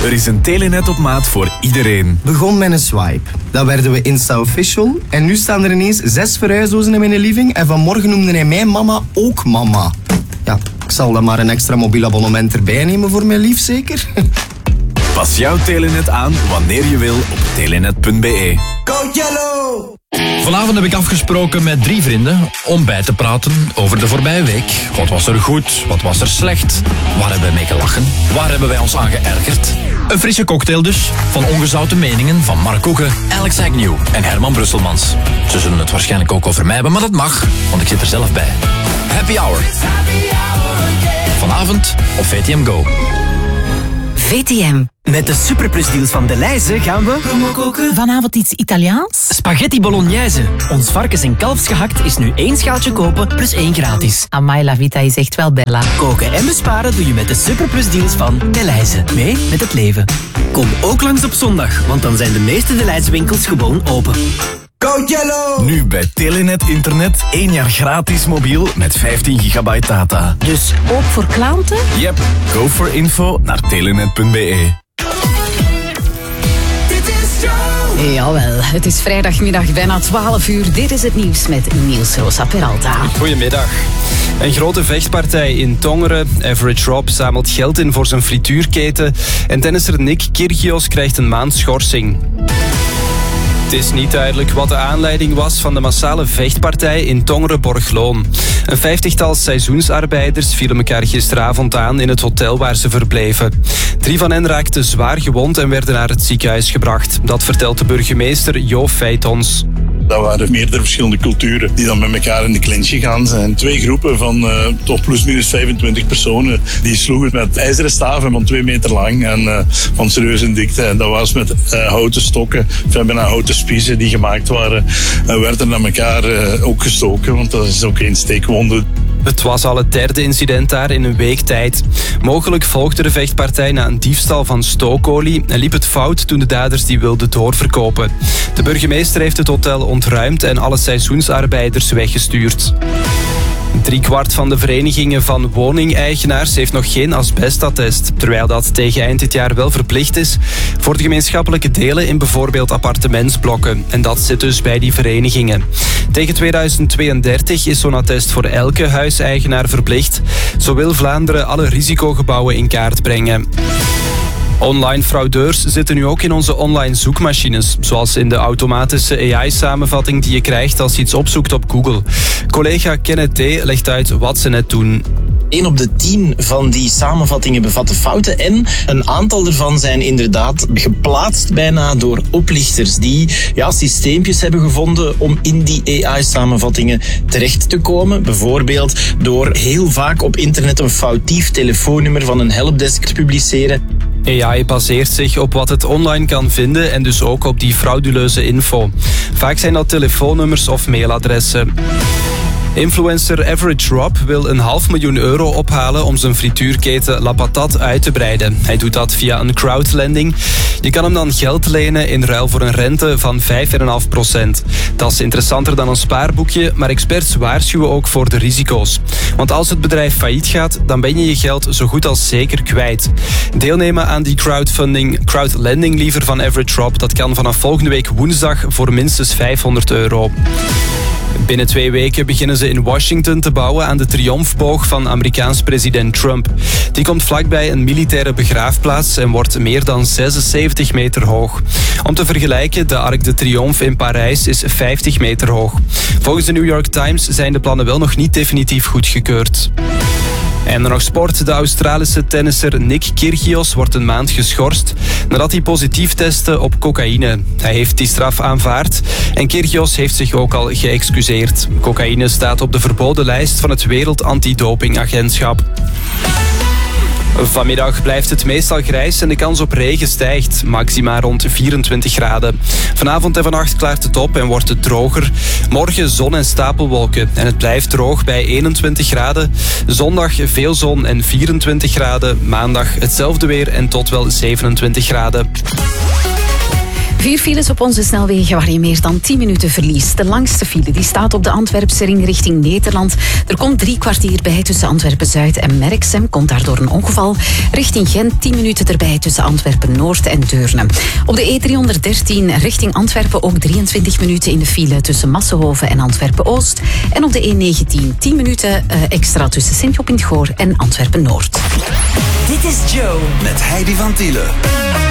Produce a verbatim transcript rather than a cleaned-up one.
Er is een Telenet op maat voor iedereen. Begon met een swipe. Dan werden we Insta-official. En nu staan er ineens zes verhuisdozen in mijn living. En vanmorgen noemde hij mijn mama ook mama. Ja, ik zal dan maar een extra mobiel abonnement erbij nemen voor mijn lief, zeker? Pas jouw Telenet aan wanneer je wil op telenet punt b e. Go Yellow! Vanavond heb ik afgesproken met drie vrienden om bij te praten over de voorbije week. Wat was er goed? Wat was er slecht? Waar hebben we mee gelachen? Waar hebben wij ons aan geërgerd? Een frisse cocktail dus, van ongezouten meningen van Mark Koeken, Alex Agnew en Herman Brusselmans. Ze zullen het waarschijnlijk ook over mij hebben, maar dat mag, want ik zit er zelf bij. Happy Hour. Vanavond op V T M Go. V T M. Met de superplusdeals van Delhaize gaan we promo koken. Vanavond iets Italiaans? Spaghetti bolognese. Ons varkens- en kalfsgehakt is nu één schaaltje kopen plus één gratis. Amai, la vita is echt wel bella. Koken en besparen doe je met de superplusdeals van Delhaize. Mee met het leven. Kom ook langs op zondag, want dan zijn de meeste Delhaize winkels gewoon open. Go Yellow! Nu bij Telenet Internet één jaar gratis mobiel met vijftien gigabyte data. Dus ook voor klanten? Yep, go for info naar telenet punt b e. Jawel, het is vrijdagmiddag bijna twaalf uur. Dit is het nieuws met Niels Rosa Peralta. Goedemiddag. Een grote vechtpartij in Tongeren. Average Rob zamelt geld in voor zijn frituurketen. En tennisser Nick Kyrgios krijgt een maand schorsing. Het is niet duidelijk wat de aanleiding was van de massale vechtpartij in Tongeren-Borgloon. Een vijftigtal seizoensarbeiders vielen elkaar gisteravond aan in het hotel waar ze verbleven. Drie van hen raakten zwaar gewond en werden naar het ziekenhuis gebracht. Dat vertelt de burgemeester Jo Feitons. Dat waren meerdere verschillende culturen die dan met elkaar in de clinch gegaan zijn. Twee groepen van uh, toch plus minus vijfentwintig personen. Die sloegen met ijzeren staven van twee meter lang en uh, van serieuze dikte. En dat was met uh, houten stokken, bijna houten spiezen die gemaakt waren. En uh, werden naar elkaar uh, ook gestoken, want dat is ook een steekwonde. Het was al het derde incident daar in een week tijd. Mogelijk volgde de vechtpartij na een diefstal van stookolie en liep het fout toen de daders die wilden doorverkopen. De burgemeester heeft het hotel ontruimd en alle seizoensarbeiders weggestuurd. Driekwart van de verenigingen van woningeigenaars heeft nog geen asbestattest, terwijl dat tegen eind dit jaar wel verplicht is voor de gemeenschappelijke delen in bijvoorbeeld appartementsblokken. En dat zit dus bij die verenigingen. Tegen tweeduizend tweeëndertig is zo'n attest voor elke huiseigenaar verplicht. Zo wil Vlaanderen alle risicogebouwen in kaart brengen. Online fraudeurs zitten nu ook in onze online zoekmachines, zoals in de automatische A I-samenvatting die je krijgt als je iets opzoekt op Google. Collega Kenneth T. legt uit wat ze net doen. één op de tien van die samenvattingen bevatten fouten en een aantal ervan zijn inderdaad geplaatst bijna door oplichters die ja, systeempjes hebben gevonden om in die A I-samenvattingen terecht te komen. Bijvoorbeeld door heel vaak op internet een foutief telefoonnummer van een helpdesk te publiceren. A I baseert zich op wat het online kan vinden en dus ook op die frauduleuze info. Vaak zijn dat telefoonnummers of mailadressen. Influencer Average Rob wil een half miljoen euro ophalen om zijn frituurketen La Patate uit te breiden. Hij doet dat via een crowdlending. Je kan hem dan geld lenen in ruil voor een rente van vijf komma vijf procent. Dat is interessanter dan een spaarboekje, maar experts waarschuwen ook voor de risico's. Want als het bedrijf failliet gaat, dan ben je je geld zo goed als zeker kwijt. Deelnemen aan die crowdfunding, crowdlending liever van Average Rob, dat kan vanaf volgende week woensdag voor minstens vijfhonderd euro. Binnen twee weken beginnen ze in Washington te bouwen aan de triomfboog van Amerikaans president Trump. Die komt vlakbij een militaire begraafplaats en wordt meer dan zesenzeventig meter hoog. Om te vergelijken, de Arc de Triomphe in Parijs is vijftig meter hoog. Volgens de New York Times zijn de plannen wel nog niet definitief goedgekeurd. En dan nog sport. De Australische tennisser Nick Kyrgios wordt een maand geschorst nadat hij positief testte op cocaïne. Hij heeft die straf aanvaard en Kyrgios heeft zich ook al geëxcuseerd. Cocaïne staat op de verboden lijst van het Wereld Antidopingagentschap. Vanmiddag blijft het meestal grijs en de kans op regen stijgt. Maxima rond vierentwintig graden. Vanavond en vannacht klaart het op en wordt het droger. Morgen zon en stapelwolken. En het blijft droog bij eenentwintig graden. Zondag veel zon en vierentwintig graden. Maandag hetzelfde weer en tot wel zevenentwintig graden. Vier files op onze snelwegen waar je meer dan tien minuten verliest. De langste file die staat op de Antwerpse ring richting Nederland. Er komt drie kwartier bij tussen Antwerpen-Zuid en Merksem. Komt daardoor een ongeval. Richting Gent tien minuten erbij tussen Antwerpen-Noord en Deurne. Op de E driehonderddertien richting Antwerpen ook drieëntwintig minuten in de file tussen Massenhoven en Antwerpen-Oost. En op de E negentien tien minuten uh, extra tussen Sint-Job in het Goor en Antwerpen-Noord. Dit is Joe met Heidi van Tielen.